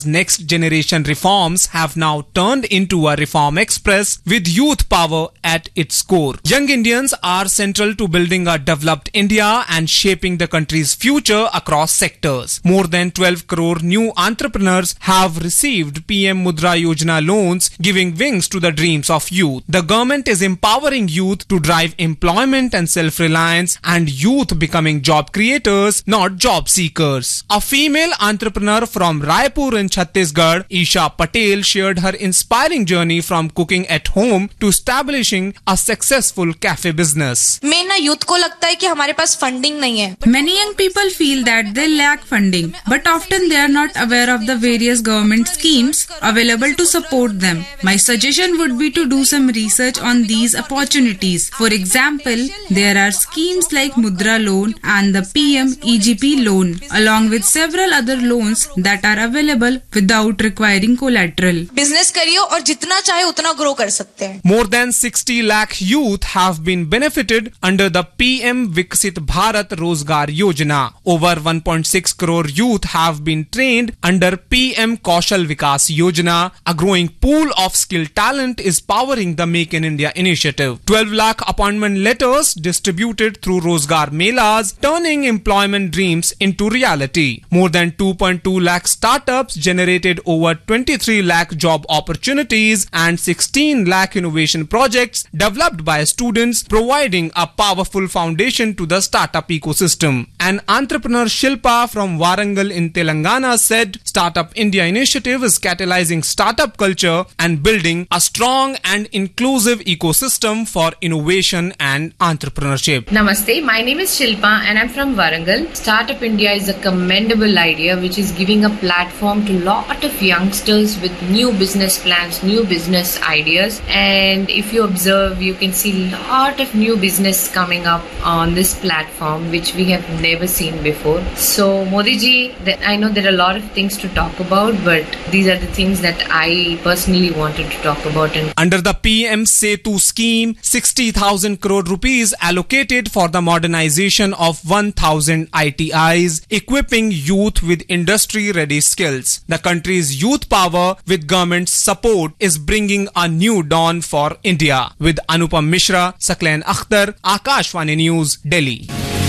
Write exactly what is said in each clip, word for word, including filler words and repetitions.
Next generation reforms have now turned into a reform express with youth power at its core. Young Indians are central to building a developed India and shaping the country's future across sectors. More than twelve crore new entrepreneurs have received P M Mudra Yojana loans, giving wings to the dreams of youth. The government is empowering youth to drive employment and self-reliance, and youth becoming job creators, not job seekers. A female entrepreneur from Raipur in Chhattisgarh, Isha Patel, shared her inspiring journey from cooking at home to establishing a successful cafe business. Main ना youth को लगता है कि हमारे पास funding नहीं है. Many young people feel that they lack funding, but often they are not aware of the various government schemes available to support them. My suggestion would be to do some research on these opportunities. For example, there are schemes like Mudra Loan and the P M E G P loan, along with several other loans that are available without requiring collateral. Business करिए और जितना चाहे उतना grow कर सकते हैं. More than sixty lakh youth have been benefited under the P M Viksit Bharat Rozgar Yojana. Over one point six crore youth have been trained under P M Kaushal Vikas Yojana. A growing pool of skilled talent is powering the Make in India initiative. twelve lakh appointment letters distributed through Rozgar Melas, turning employment dreams into reality. More than two point two lakh startups generated over twenty-three lakh job opportunities and sixteen lakh innovation projects developed by students, providing a powerful foundation to the startup ecosystem. An entrepreneur, Shilpa from Warangal in Telangana, said Startup India initiative is catalyzing startup culture and building a strong and inclusive ecosystem for innovation and entrepreneurship. Namaste, my name is Shilpa and I'm from Warangal. Startup India is a commendable idea which is giving a platform to lot of youngsters with new business plans, new business ideas, and if you observe, you can see lot of new business coming up on this platform which we have never seen before. So Modi ji, I know there are a lot of things to talk about, but these are the things that I personally wanted to talk about. And under the P M Setu scheme, sixty thousand crore rupees allocated for the modernization of one thousand I T Is, equipping youth with industry-ready skills. The country's youth power with government's support is bringing a new dawn for India. With Anupam Mishra, Saklan Akhtar, Akashvani News, Delhi.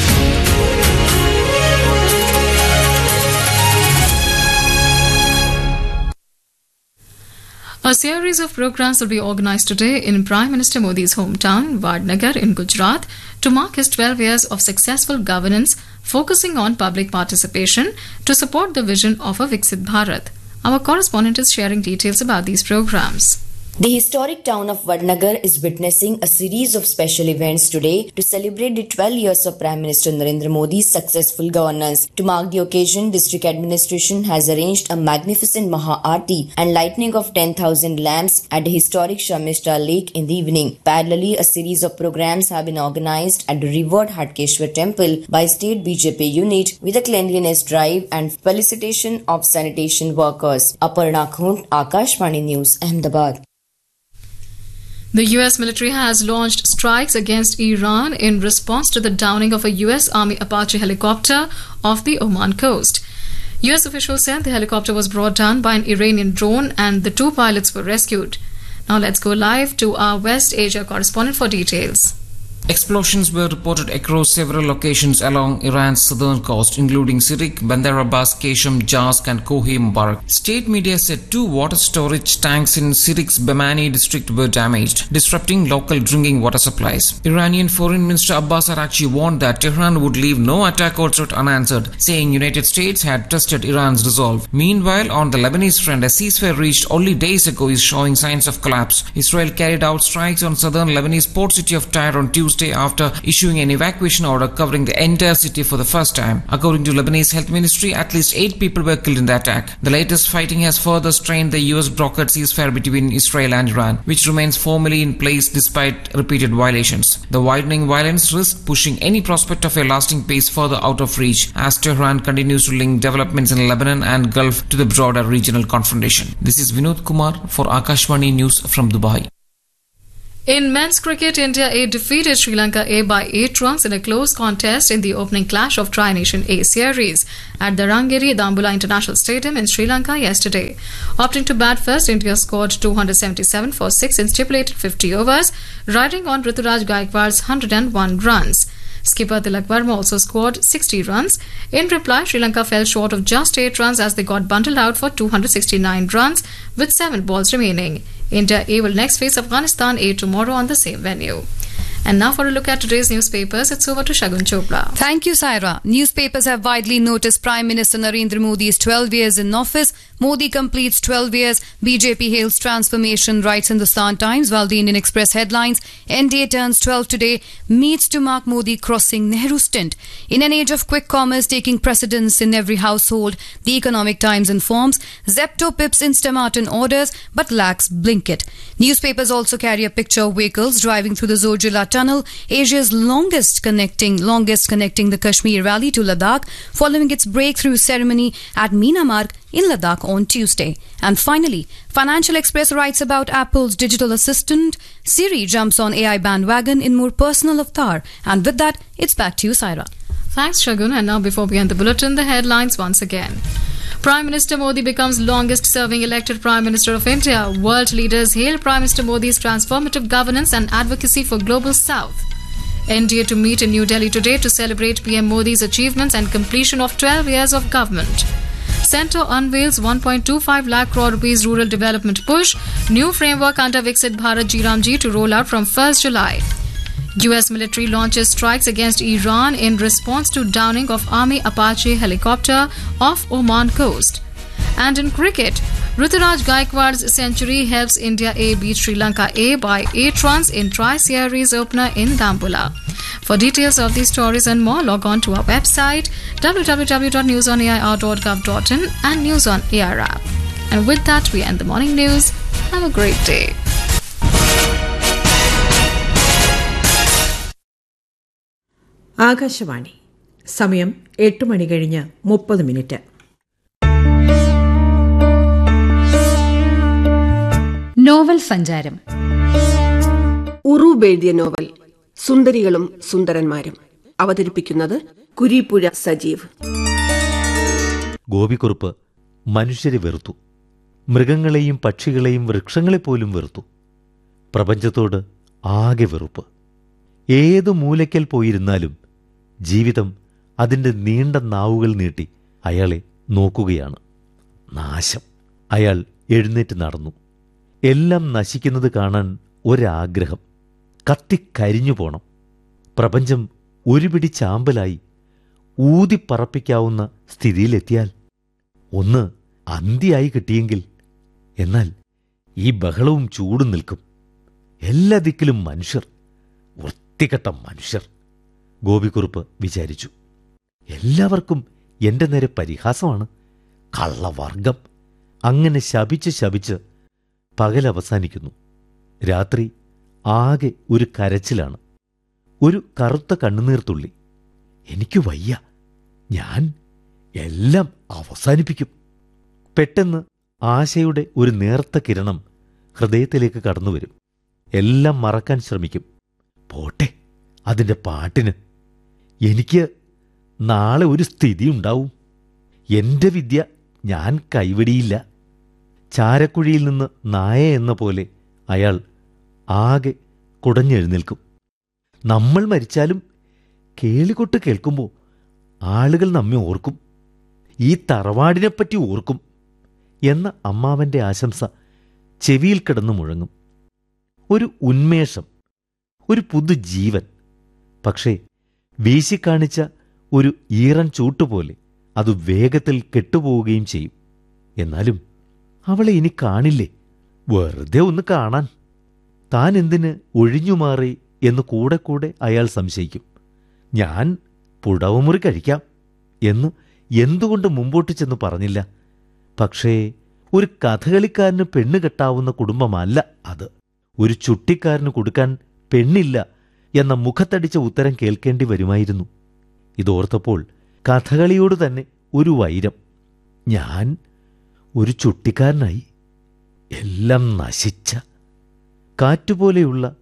A series of programs will be organized today in Prime Minister Modi's hometown, Vadnagar in Gujarat, to mark his twelve years of successful governance, focusing on public participation to support the vision of a Viksit Bharat. Our correspondent is sharing details about these programs. The historic town of Vadnagar is witnessing a series of special events today to celebrate the twelve years of Prime Minister Narendra Modi's successful governance. To mark the occasion, district administration has arranged a magnificent Maha-Aarti and lighting of ten thousand lamps at the historic Shamishta Lake in the evening. Parallelly, a series of programs have been organized at the revered Hatkeshwar Temple by State B J P unit with a cleanliness drive and felicitation of sanitation workers. Aparna Khund, Akashvani News, Ahmedabad. The U S military has launched strikes against Iran in response to the downing of a U S Army Apache helicopter off the Oman coast. U S officials said the helicopter was brought down by an Iranian drone and the two pilots were rescued. Now let's go live to our West Asia correspondent for details. Explosions were reported across several locations along Iran's southern coast, including Sirik, Bandar Abbas, Keshem, Jask and Kohi Mubarak. State media said two water storage tanks in Sirik's Bamani district were damaged, disrupting local drinking water supplies. Iranian Foreign Minister Abbas Araghchi warned that Tehran would leave no attack or threat unanswered, saying United States had trusted Iran's resolve. Meanwhile, on the Lebanese front, a ceasefire reached only days ago is showing signs of collapse. Israel carried out strikes on southern Lebanese port city of Tyre on Tuesday after issuing an evacuation order covering the entire city for the first time. According to Lebanese Health Ministry, at least eight people were killed in the attack. The latest fighting has further strained the U S-brokered ceasefire between Israel and Iran, which remains formally in place despite repeated violations. The widening violence risks pushing any prospect of a lasting peace further out of reach as Tehran continues to link developments in Lebanon and Gulf to the broader regional confrontation. This is Vinod Kumar for Akashvani News from Dubai. In men's cricket, India A defeated Sri Lanka A by eight runs in a close contest in the opening clash of Tri-Nation A series at the Rangiri Dambula International Stadium in Sri Lanka yesterday. Opting to bat first, India scored two hundred seventy-seven for six in stipulated fifty overs, riding on Ruturaj Gaikwad's one hundred one runs. Skipper Tilak Verma also scored sixty runs. In reply, Sri Lanka fell short of just eight runs as they got bundled out for two hundred sixty-nine runs with seven balls remaining. India A will next face Afghanistan A tomorrow on the same venue. And now for a look at today's newspapers, it's over to Shagun Chopra. Thank you, Saira. Newspapers have widely noticed Prime Minister Narendra Modi's twelve years in office. Modi completes twelve years. B J P hails transformation, writes Hindustan Times, while the Indian Express headlines, N D A turns twelve today, meets to mark Modi crossing Nehru's stint. In an age of quick commerce taking precedence in every household, the Economic Times informs, Zepto pips Instamart in orders, but lacks Blinkit. Newspapers also carry a picture of vehicles driving through the Zojila Tunnel, Asia's longest connecting longest connecting the Kashmir Valley to Ladakh, following its breakthrough ceremony at Meenamarg in Ladakh on Tuesday. And finally, Financial Express writes about Apple's digital assistant. Siri jumps on A I bandwagon in more personal avatar. And with that, it's back to you, Saira. Thanks, Shagun. And now before we end the bulletin, the headlines once again. Prime Minister Modi becomes longest-serving elected Prime Minister of India. World leaders hail Prime Minister Modi's transformative governance and advocacy for Global South. N D A to meet in New Delhi today to celebrate P M Modi's achievements and completion of twelve years of government. Centre unveils one point two five lakh crore rupees rural development push. New framework under Viksit Bharat G Ramji to roll out from first July. U S military launches strikes against Iran in response to downing of Army Apache helicopter off Oman coast. And in cricket, Ruturaj Gaikwad's century helps India A beat Sri Lanka A by eight runs in Tri-Series opener in Dambula. For details of these stories and more, log on to our website w w w dot news on a i r dot gov dot in and News on A I app. And with that, we end the morning news. Have a great day. Akashvani സമയം എട്ട് മണി കഴിഞ്ഞ് മുപ്പത് minute. Novel സഞ്ചാരം. ഉറൂബ് എഴുതിയ novel സുന്ദരികളും സുന്ദരന്മാരും. അവതരിപ്പിക്കുന്നത് കുരീപ്പുഴ സജീവ്. ഗോപിക്കുറുപ്പ് മനുഷ്യരെ വെറുത്തു. മൃഗങ്ങളെയും പക്ഷികളെയും വൃക്ഷങ്ങളെപ്പോലും വെറുത്തു. പ്രപഞ്ചത്തോട് ആകെ വെറുപ്പ്. ഏതു മൂലയ്ക്കൽ പോയിരുന്നാലും ജീവിതം അതിൻ്റെ നീണ്ട നാവുകൾ നീട്ടി അയാളെ നോക്കുകയാണ്. നാശം. അയാൾ എഴുന്നേറ്റ് നടന്നു. എല്ലാം നശിക്കുന്നത് കാണാൻ ഒരാഗ്രഹം. കത്തിക്കരിഞ്ഞു പോണം. പ്രപഞ്ചം ഒരുപിടി ചാമ്പലായി ഊതിപ്പറപ്പിക്കാവുന്ന സ്ഥിതിയിലെത്തിയാൽ ഒന്ന് അന്തിയായി കിട്ടിയെങ്കിൽ. എന്നാൽ ഈ ബഹളവും ചൂടും നിൽക്കും. എല്ലാ ദിക്കിലും മനുഷ്യർ, വൃത്തികെട്ട മനുഷ്യർ. ഗോപിക്കുറുപ്പ് വിചാരിച്ചു. എല്ലാവർക്കും എന്റെ നേരെ പരിഹാസമാണ്. കള്ളവർഗം. അങ്ങനെ ശപിച്ച് ശപിച്ച് പകൽ അവസാനിക്കുന്നു. രാത്രി ആകെ ഒരു കരച്ചിലാണ്. ഒരു കറുത്ത കണ്ണുനീർത്തുള്ളി. എനിക്ക് വയ്യ, ഞാൻ എല്ലാം അവസാനിപ്പിക്കും. പെട്ടെന്ന് ആശയുടെ ഒരു നേർത്ത കിരണം ഹൃദയത്തിലേക്ക് കടന്നുവരും. എല്ലാം മറക്കാൻ ശ്രമിക്കും. പോട്ടെ, അതിൻ്റെ പാട്ടിന്. എനിക്ക് നാളെ ഒരു സ്ഥിതി ഉണ്ടാവും. എന്റെ വിദ്യ ഞാൻ കൈവിടിയില്ല. ചാരക്കുഴിയിൽ നിന്ന് നായ എന്ന പോലെ അയാൾ ആകെ കുടഞ്ഞെഴുന്നേൽക്കും. നമ്മൾ മരിച്ചാലും കേളികൊട്ട് കേൾക്കുമ്പോൾ ആളുകൾ നമ്മെ ഓർക്കും. ഈ തറവാടിനെപ്പറ്റി ഓർക്കും എന്ന അമ്മാവന്റെ ആശംസ ചെവിയിൽ കിടന്നു മുഴങ്ങും. ഒരു ഉന്മേഷം, ഒരു പുതുജീവൻ. പക്ഷേ വീശിക്കാണിച്ച ഒരു ഈറൻ ചൂട്ടുപോലെ അത് വേഗത്തിൽ കെട്ടുപോവുകയും ചെയ്യും. എന്നാലും അവളെ ഇനി കാണില്ലേ? വെറുതെ ഒന്ന് കാണാൻ. താൻ എന്തിന് ഒഴിഞ്ഞുമാറി എന്ന് കൂടെ കൂടെ അയാൾ സംശയിക്കും. ഞാൻ പുടവമുറി കഴിക്കാം എന്ന് എന്തുകൊണ്ട് മുമ്പോട്ട് ചെന്ന് പറഞ്ഞില്ല? പക്ഷേ ഒരു കഥകളിക്കാരന് പെണ്ണ് കെട്ടാവുന്ന കുടുംബമല്ല അത്. ഒരു ചുട്ടിക്കാരന് കൊടുക്കാൻ പെണ്ണില്ല എന്ന മുഖത്തടിച്ച ഉത്തരം കേൾക്കേണ്ടി വരുമായിരുന്നു. ഇതോർത്തപ്പോൾ കഥകളിയോട് തന്നെ ഒരു വൈരം. ഞാൻ ഒരു ചുട്ടിക്കാരനായി. എല്ലാം നശിച്ച കാറ്റുപോലെയുള്ള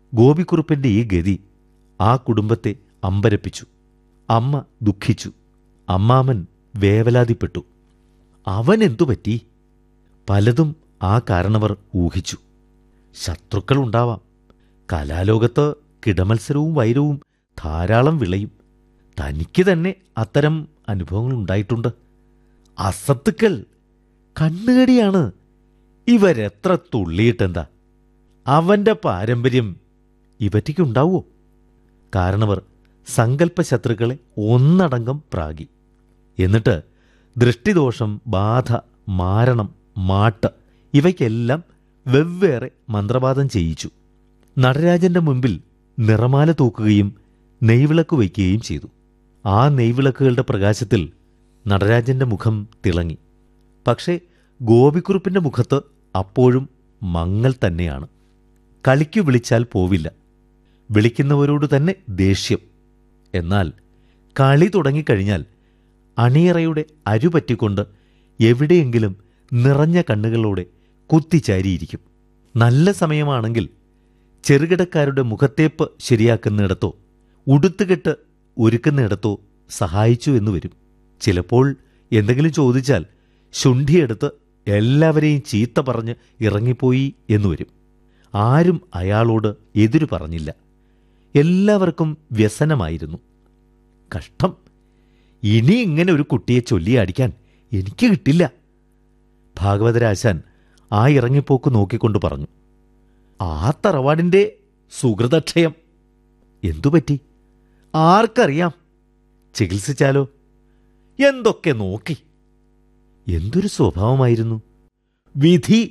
ഗോപിക്കുറുപ്പിന്റെ ഈ ഗതി ആ കുടുംബത്തെ അമ്പരപ്പിച്ചു. അമ്മ ദുഃഖിച്ചു. അമ്മാമൻ വേവലാതിപ്പെട്ടു. അവനെന്തു പറ്റി? പലതും ആ കാരണവർ ഊഹിച്ചു. ശത്രുക്കളുണ്ടാവാം. കലാലോകത്ത് കിടമത്സരവും വൈരവും ധാരാളം വിളയും. തനിക്ക് തന്നെ അത്തരം അനുഭവങ്ങളുണ്ടായിട്ടുണ്ട്. അസത്തുക്കൾ, കണ്ണുകടിയാണ്. ഇവരെത്ര തുള്ളിയിട്ടെന്താ? അവന്റെ പാരമ്പര്യം ഇവറ്റിക്കുണ്ടാവോ? കാരണവർ സങ്കല്പശത്രുക്കളെ ഒന്നടങ്കം പ്രാഗി. എന്നിട്ട് ദൃഷ്ടിദോഷം, ബാധ, മാരണം, മാട്ട് ഇവയ്ക്കെല്ലാം വെവ്വേറെ മന്ത്രവാദം ചെയ്യിച്ചു. നടരാജന്റെ മുൻപിൽ നിറമാല തൂക്കുകയും നെയ്വിളക്ക് വയ്ക്കുകയും ചെയ്തു. ആ നെയ്വിളക്കുകളുടെ പ്രകാശത്തിൽ നടരാജന്റെ മുഖം തിളങ്ങി. പക്ഷേ ഗോപിക്കുറുപ്പിന്റെ മുഖത്ത് അപ്പോഴും മങ്ങൽ തന്നെയാണ്. കളിക്കു വിളിച്ചാൽ പോവില്ല, വിളിക്കുന്നവരോട് തന്നെ ദേഷ്യം. എന്നാൽ കളി തുടങ്ങിക്കഴിഞ്ഞാൽ അണിയറയുടെ അരുപറ്റിക്കൊണ്ട് എവിടെയെങ്കിലും നിറഞ്ഞ കണ്ണുകളോടെ കുത്തിച്ചാരിയിരിക്കും. നല്ല സമയമാണെങ്കിൽ ചെറുകിടക്കാരുടെ മുഖത്തേപ്പ് ശരിയാക്കുന്നിടത്തോ ഉടുത്തുകെട്ട് ഒരുക്കുന്നിടത്തോ സഹായിച്ചു എന്ന് വരും. ചിലപ്പോൾ എന്തെങ്കിലും ചോദിച്ചാൽ ശുണ്ഠിയെടുത്ത് എല്ലാവരെയും ചീത്ത പറഞ്ഞ് ഇറങ്ങിപ്പോയി എന്നുവരും. ആരും അയാളോട് എതിരു പറഞ്ഞില്ല. എല്ലാവർക്കും വ്യസനമായിരുന്നു. കഷ്ടം, ഇനി ഇങ്ങനെ ഒരു കുട്ടിയെ ചൊല്ലിയടിക്കാൻ എനിക്ക് കിട്ടില്ല. ഭാഗവതരാശാൻ ആ ഇറങ്ങിപ്പോക്ക് നോക്കിക്കൊണ്ട് പറഞ്ഞു. ആ തറവാടിൻ്റെ സുഹൃതക്ഷയം എന്തുപറ്റി? ആർക്കറിയാം? ചികിത്സിച്ചാലോ? എന്തൊക്കെ നോക്കി. എന്തൊരു സ്വഭാവമായിരുന്നു! വിധി.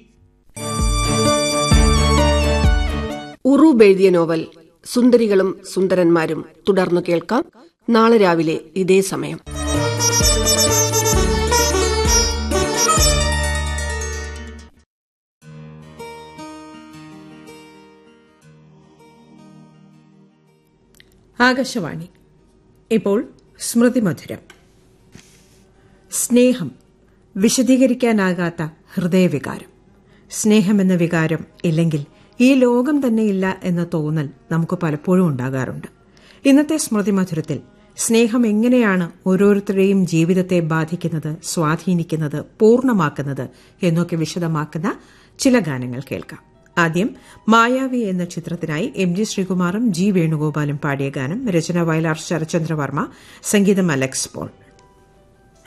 ഉറൂബ് എഴുതിയ നോവൽ സുന്ദരികളും സുന്ദരന്മാരും തുടർന്നു കേൾക്കാം നാളെ രാവിലെ ഇതേ സമയം. ആകാശവാണി. ഇപ്പോൾ സ്മൃതി മധുരം. സ്നേഹം വിശദീകരിക്കാനാകാത്ത ഹൃദയവികാരം. സ്നേഹമെന്ന വികാരം ഇല്ലെങ്കിൽ ഈ ലോകം തന്നെയില്ല എന്ന തോന്നൽ നമുക്ക് പലപ്പോഴും ഉണ്ടാകാറുണ്ട്. ഇന്നത്തെ സ്മൃതി മധുരത്തിൽ സ്നേഹം എങ്ങനെയാണ് ഓരോരുത്തരുടെയും ജീവിതത്തെ ബാധിക്കുന്നത്, സ്വാധീനിക്കുന്നത്, പൂർണ്ണമാക്കുന്നത് എന്നൊക്കെ വിശദമാക്കുന്ന ചില ഗാനങ്ങൾ കേൾക്കാം. ആദ്യം മായാവി എന്ന ചിത്രത്തിനായി എം ജി ശ്രീകുമാറും ജി വേണുഗോപാലും പാടിയ ഗാനം. രചന വയലാർ ശരചന്ദ്രവർമ്മ, സംഗീതം അലക്സ് പോൾ.